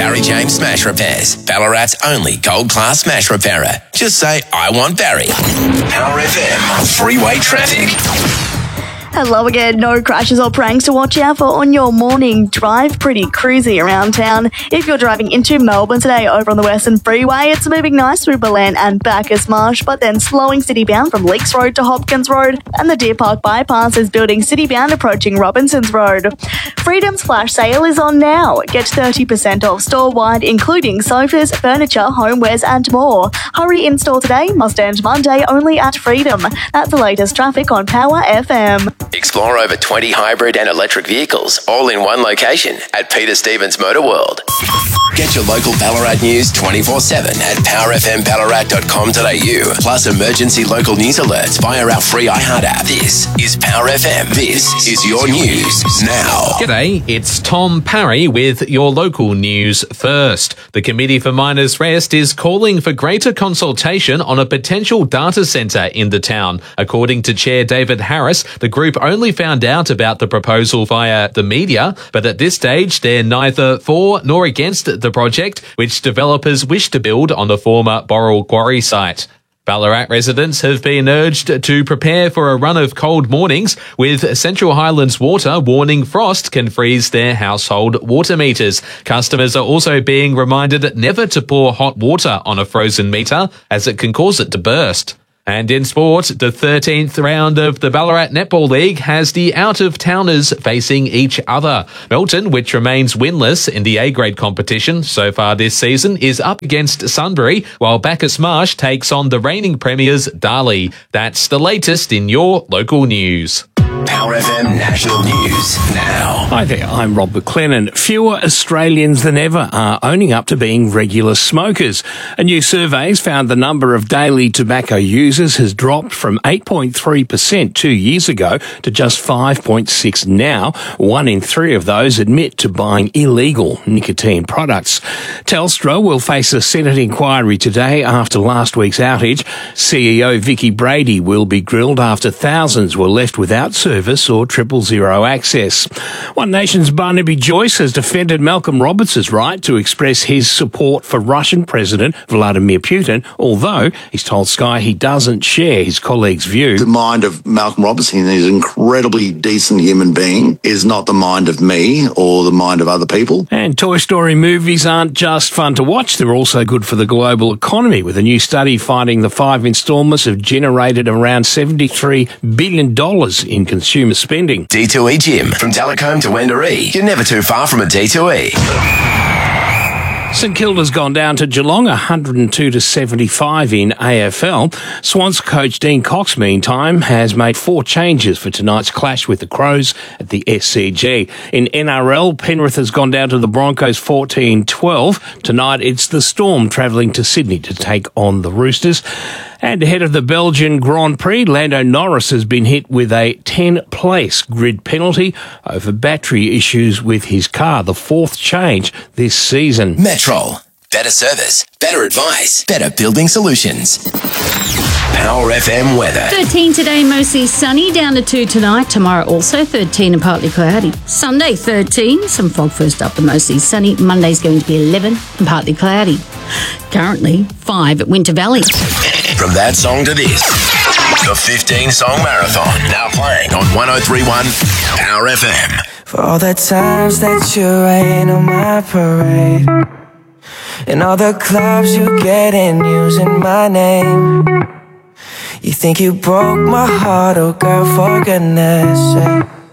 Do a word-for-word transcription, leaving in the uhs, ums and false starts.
Barry James Smash Repairs, Ballarat's only gold-class smash repairer. Just say, I want Barry. Power F M, freeway traffic. Hello again. No crashes or pranks to watch out for on your morning drive. Pretty cruisy around town. If you're driving into Melbourne today over on the Western Freeway, it's moving nice through Belen and Bacchus Marsh, but then slowing city-bound from Leaks Road to Hopkins Road, and the Deer Park Bypass is building city-bound approaching Robinsons Road. Freedom's flash sale is on now. Get thirty percent off store-wide, including sofas, furniture, homewares and more. Hurry in-store today, must end Monday only at Freedom. That's the latest traffic on Power F M. Explore over twenty hybrid and electric vehicles, all in one location at Peter Stevens Motor World. Get your local Ballarat news twenty-four seven at power f m ballarat dot com dot a u, plus emergency local news alerts via our free iHeart app. This is Power F M. This is your news now. G'day, it's Tom Parry with your local news first. The Committee for Miners' Rest is calling for greater consultation on a potential data centre in the town. According to Chair David Harris, the group only found out about the proposal via the media, but at this stage they're neither for nor against the project, which developers wish to build on the former Boral Quarry site. Ballarat residents have been urged to prepare for a run of cold mornings, with Central Highlands Water warning frost can freeze their household water meters. Customers are also being reminded never to pour hot water on a frozen meter, as it can cause it to burst. And in sport, the thirteenth round of the Ballarat Netball League has the out-of-towners facing each other. Melton, which remains winless in the A-grade competition so far this season, is up against Sunbury, while Bacchus Marsh takes on the reigning premiers Darley. That's the latest in your local news. Power F M National News now. Hi there, I'm Rob McLennan. Fewer Australians than ever are owning up to being regular smokers. A new survey has found the number of daily tobacco users has dropped from eight point three percent two years ago to just five point six now. One in three of those admit to buying illegal nicotine products. Telstra will face a Senate inquiry today after last week's outage. C E O Vicky Brady will be grilled after thousands were left without service or triple zero access. One Nation's Barnaby Joyce has defended Malcolm Roberts' right to express his support for Russian President Vladimir Putin, although he's told Sky he doesn't share his colleague's view. The mind of Malcolm Roberts, he's an incredibly decent human being, is not the mind of me or the mind of other people. And Toy Story movies aren't just fun to watch, they're also good for the global economy, with a new study finding the five instalments have generated around seventy-three billion dollars in consumer spending. D two E Gym, from Talcombe to Wendouree. You're never too far from a D two E. St Kilda's gone down to Geelong, one hundred two to seventy-five in A F L. Swans coach Dean Cox, meantime, has made four changes for tonight's clash with the Crows at the S C G. In N R L, Penrith has gone down to the Broncos fourteen twelve. Tonight, it's the Storm travelling to Sydney to take on the Roosters. And ahead of the Belgian Grand Prix, Lando Norris has been hit with a ten-place grid penalty over battery issues with his car, the fourth change this season. Metrol. Better service, better advice, better building solutions. Power F M weather. thirteen today, mostly sunny, down to two tonight. Tomorrow also thirteen and partly cloudy. Sunday thirteen, some fog first up and mostly sunny. Monday's going to be eleven and partly cloudy. Currently five at Winter Valley. From that song to this, the fifteen song marathon, now playing on one oh three point one Power F M. For all the times that you rain on my parade, and all the clubs you get in using my name. You think you broke my heart, oh girl, for goodness sake.